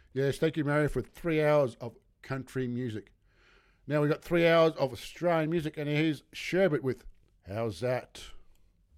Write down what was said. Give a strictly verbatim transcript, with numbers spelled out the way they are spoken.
Yes, thank you, Mario, for three hours of country music. Now we've got three hours of Australian music, and here's Sherbet with How's That?